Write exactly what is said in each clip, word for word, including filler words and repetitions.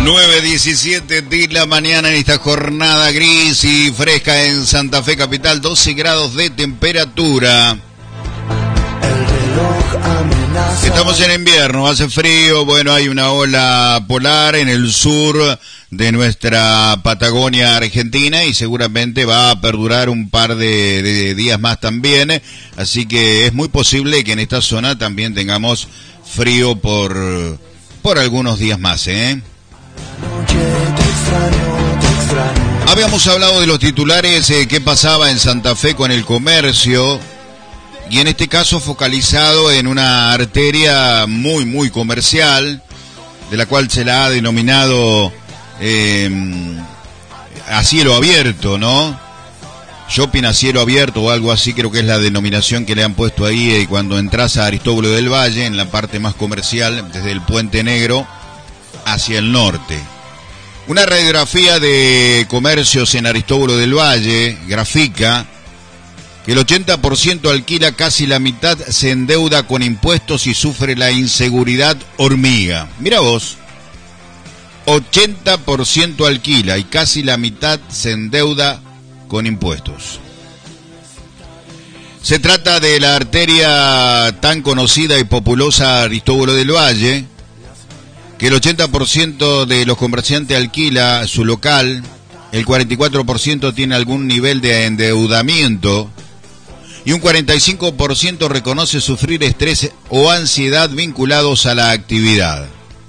nueve diecisiete de la mañana en esta jornada gris y fresca en Santa Fe Capital, doce grados de temperatura. Estamos en invierno, hace frío, bueno, hay una ola polar en el sur de nuestra Patagonia Argentina y seguramente va a perdurar un par de, de días más también, así que es muy posible que en esta zona también tengamos frío por, por algunos días más, ¿eh? Habíamos hablado de los titulares, eh, qué pasaba en Santa Fe con el comercio, y en este caso focalizado en una arteria muy, muy comercial, de la cual se la ha denominado eh, a cielo abierto, ¿no? Shopping a cielo abierto o algo así, creo que es la denominación que le han puesto ahí eh, cuando entras a Aristóbulo del Valle, en la parte más comercial, desde el Puente Negro hacia el norte. Una radiografía de comercios en Aristóbulo del Valle grafica que el ochenta por ciento alquila, casi la mitad se endeuda con impuestos y sufre la inseguridad hormiga. Mira vos, ochenta por ciento alquila y casi la mitad se endeuda con impuestos. Se trata de la arteria tan conocida y populosa Aristóbulo del Valle, que el ochenta por ciento de los comerciantes alquila su local, el cuarenta y cuatro por ciento tiene algún nivel de endeudamiento y un cuarenta y cinco por ciento reconoce sufrir estrés o ansiedad vinculados a la actividad.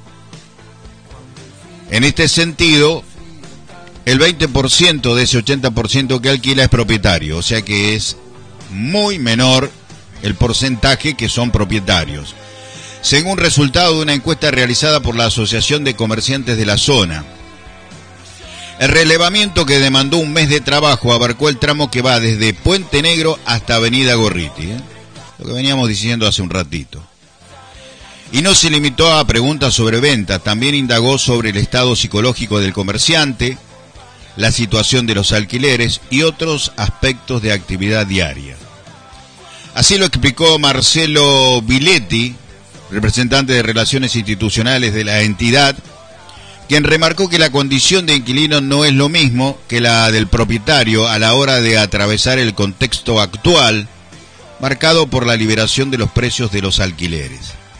En este sentido, el veinte por ciento de ese ochenta por ciento que alquila es propietario, o sea que es muy menor el porcentaje que son propietarios, según resultado de una encuesta realizada por la Asociación de Comerciantes de la Zona. El relevamiento, que demandó un mes de trabajo, abarcó el tramo que va desde Puente Negro hasta Avenida Gorriti, ¿eh? Lo que veníamos diciendo hace un ratito. Y no se limitó a preguntas sobre venta, también indagó sobre el estado psicológico del comerciante, la situación de los alquileres y otros aspectos de actividad diaria. Así lo explicó Marcelo Viletti, representante de Relaciones Institucionales de la entidad, quien remarcó que la condición de inquilino no es lo mismo que la del propietario a la hora de atravesar el contexto actual, marcado por la liberación de los precios de los alquileres.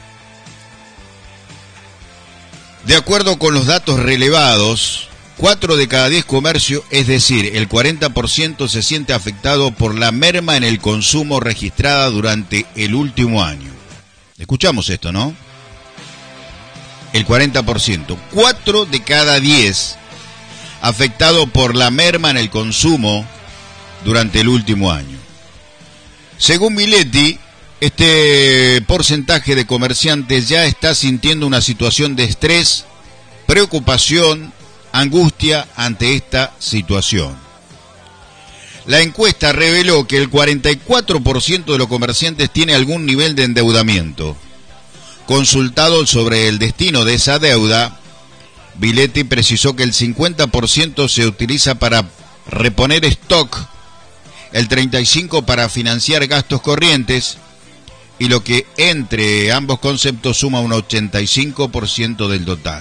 De acuerdo con los datos relevados, cuatro de cada diez comercios, es decir, el cuarenta por ciento, se siente afectado por la merma en el consumo registrada durante el último año. Escuchamos esto, ¿no? El cuarenta por ciento. cuatro de cada diez afectado por la merma en el consumo durante el último año. Según Miletti, este porcentaje de comerciantes ya está sintiendo una situación de estrés, preocupación, angustia ante esta situación. La encuesta reveló que el cuarenta y cuatro por ciento de los comerciantes tiene algún nivel de endeudamiento. Consultado sobre el destino de esa deuda, Viletti precisó que el cincuenta por ciento se utiliza para reponer stock, el treinta y cinco por ciento para financiar gastos corrientes, y lo que entre ambos conceptos suma un ochenta y cinco por ciento del total.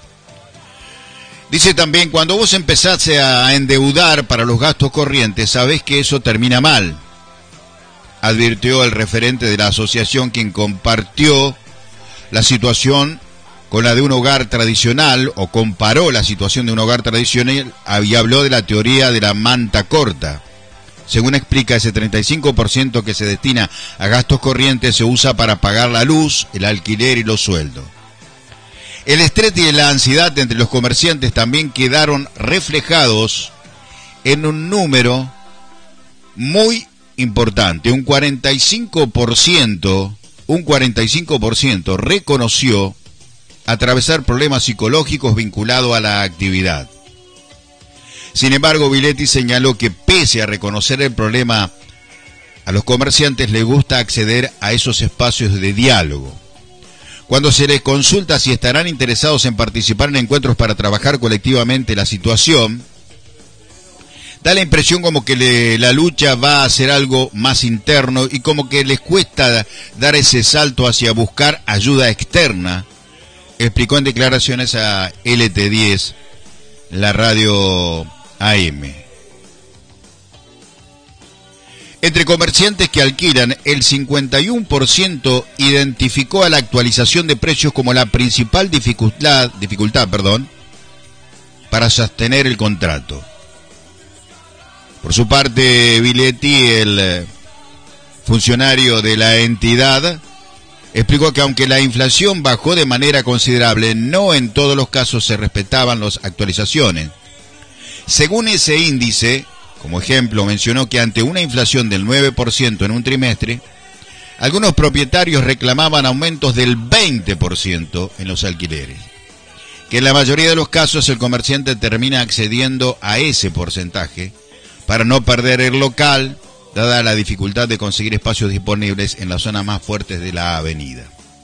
Dice también, cuando vos empezás a endeudar para los gastos corrientes, sabés que eso termina mal, advirtió el referente de la asociación, quien compartió la situación con la de un hogar tradicional, o comparó la situación de un hogar tradicional y habló de la teoría de la manta corta. Según explica, ese treinta y cinco por ciento que se destina a gastos corrientes se usa para pagar la luz, el alquiler y los sueldos. El estrés y la ansiedad entre los comerciantes también quedaron reflejados en un número muy importante. Un cuarenta y cinco por ciento, un cuarenta y cinco por ciento reconoció atravesar problemas psicológicos vinculados a la actividad. Sin embargo, Viletti señaló que pese a reconocer el problema, a los comerciantes les gusta acceder a esos espacios de diálogo. Cuando se les consulta si estarán interesados en participar en encuentros para trabajar colectivamente la situación, da la impresión como que le, la lucha va a ser algo más interno y como que les cuesta dar ese salto hacia buscar ayuda externa, explicó en declaraciones a L T diez, la radio A M. Entre comerciantes que alquilan, el cincuenta y uno por ciento identificó a la actualización de precios como la principal dificultad, dificultad, perdón, para sostener el contrato. Por su parte, Biletti, el funcionario de la entidad, explicó que aunque la inflación bajó de manera considerable, no en todos los casos se respetaban las actualizaciones. Según ese índice, como ejemplo, mencionó que ante una inflación del nueve por ciento en un trimestre, algunos propietarios reclamaban aumentos del veinte por ciento en los alquileres, que en la mayoría de los casos el comerciante termina accediendo a ese porcentaje para no perder el local, dada la dificultad de conseguir espacios disponibles en las zonas más fuertes de la avenida.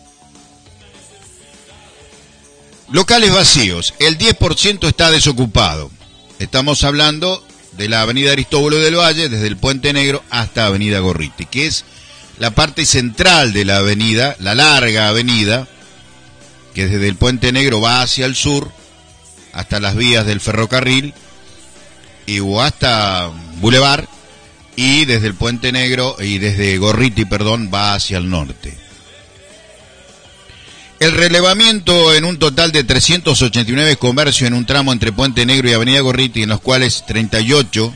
Locales vacíos, el diez por ciento está desocupado. Estamos hablando de la avenida Aristóbulo del Valle, desde el Puente Negro hasta avenida Gorriti, que es la parte central de la avenida, la larga avenida, que desde el Puente Negro va hacia el sur, hasta las vías del ferrocarril, y o hasta Boulevard, y desde el Puente Negro, y desde Gorriti, perdón, va hacia el norte. El relevamiento en un total de trescientos ochenta y nueve comercios en un tramo entre Puente Negro y avenida Gorriti, en los cuales treinta y ocho,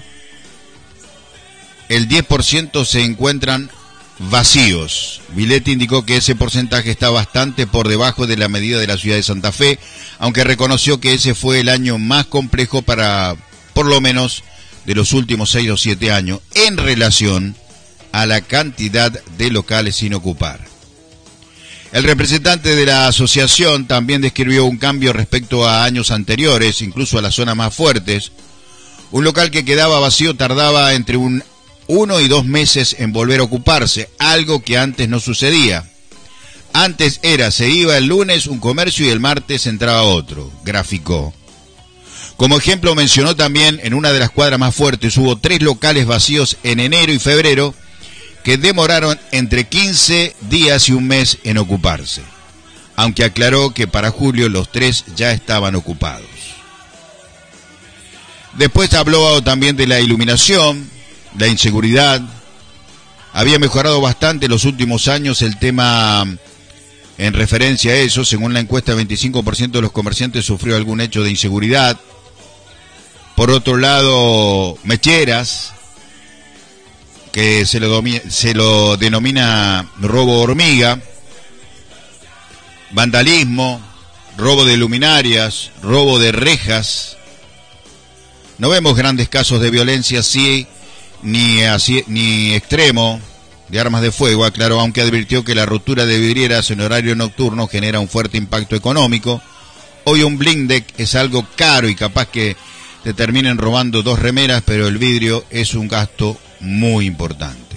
el diez por ciento se encuentran vacíos. Biletti indicó que ese porcentaje está bastante por debajo de la medida de la ciudad de Santa Fe, aunque reconoció que ese fue el año más complejo para, por lo menos, de los últimos seis o siete años, en relación a la cantidad de locales sin ocupar. El representante de la asociación también describió un cambio respecto a años anteriores, incluso a las zonas más fuertes. Un local que quedaba vacío tardaba entre un uno y dos meses en volver a ocuparse, algo que antes no sucedía. Antes era, se iba el lunes un comercio y el martes entraba otro, graficó. Como ejemplo mencionó también, en una de las cuadras más fuertes hubo tres locales vacíos en enero y febrero, que demoraron entre quince días y un mes en ocuparse, aunque aclaró que para julio los tres ya estaban ocupados. Después habló también de la iluminación, la inseguridad. Había mejorado bastante en los últimos años el tema en referencia a eso. Según la encuesta, el veinticinco por ciento de los comerciantes sufrió algún hecho de inseguridad. Por otro lado, mecheras, que se lo, se lo denomina robo hormiga, vandalismo, robo de luminarias, robo de rejas. No vemos grandes casos de violencia así, ni, así, ni extremo de armas de fuego, aclaró, aunque advirtió que la rotura de vidrieras en horario nocturno genera un fuerte impacto económico. Hoy un blindex es algo caro y capaz que te terminen robando dos remeras, pero el vidrio es un gasto muy importante.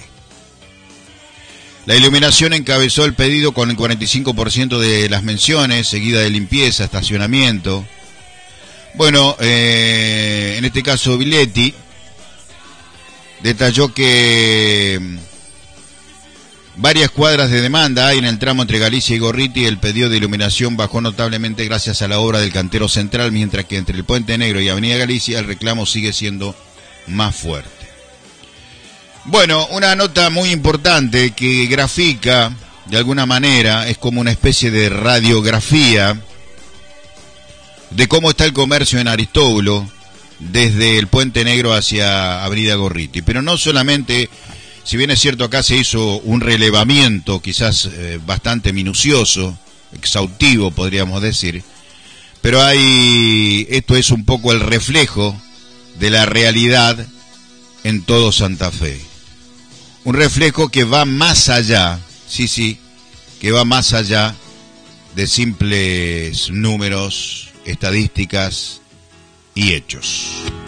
La iluminación encabezó el pedido con el cuarenta y cinco por ciento de las menciones, seguida de limpieza, estacionamiento. Bueno, eh, en este caso Biletti detalló que varias cuadras de demanda hay en el tramo entre Galicia y Gorriti. El pedido de iluminación bajó notablemente gracias a la obra del cantero central, mientras que entre el Puente Negro y avenida Galicia el reclamo sigue siendo más fuerte. Bueno, una nota muy importante que grafica, de alguna manera, es como una especie de radiografía de cómo está el comercio en Aristóbulo, desde el Puente Negro hacia avenida Gorriti. Pero no solamente, si bien es cierto acá se hizo un relevamiento quizás eh, bastante minucioso, exhaustivo podríamos decir, pero hay, esto es un poco el reflejo de la realidad en todo Santa Fe. Un reflejo que va más allá, sí, sí, que va más allá de simples números, estadísticas y hechos.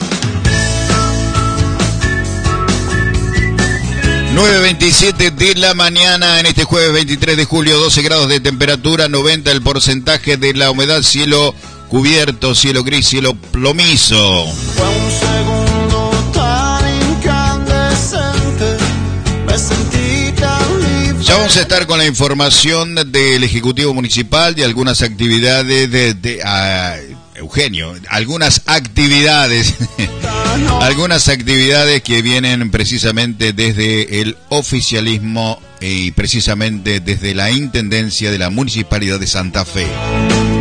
nueve veintisiete de la mañana en este jueves veintitrés de julio, doce grados de temperatura, noventa el porcentaje de la humedad, cielo cubierto, cielo gris, cielo plomizo. Fue un segundo tan incandescente, me sentí tan libre. Ya vamos a estar con la información del Ejecutivo Municipal de algunas actividades de, de uh, Eugenio, algunas actividades, algunas actividades que vienen precisamente desde el oficialismo y precisamente desde la Intendencia de la Municipalidad de Santa Fe.